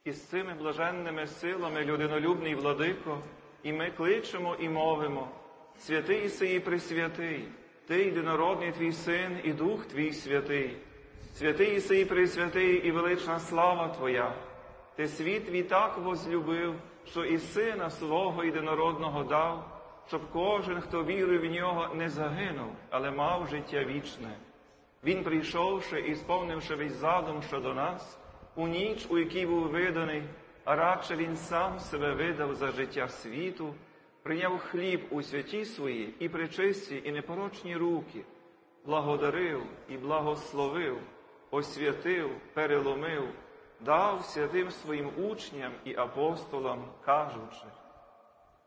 І з цими блаженними силами, людинолюбний владико, і ми кличемо і мовимо: святий Єси і Пресвятий, Ти єдинородний Твій Син і Дух Твій Святий, святий Єси і Пресвятий і велична слава Твоя. Ти світ Твій так возлюбив, що і Сина Свого єдинородного дав, щоб кожен, хто вірує в Нього, не загинув, але мав життя вічне. Він, прийшовши і сповнивши весь задум щодо нас, у ніч, у якій був виданий, а радше Він сам себе видав за життя світу, прийняв хліб у святі свої і пречисті, і непорочні руки, благодарив і благословив, освятив, переломив, дав святим своїм учням і апостолам, кажучи: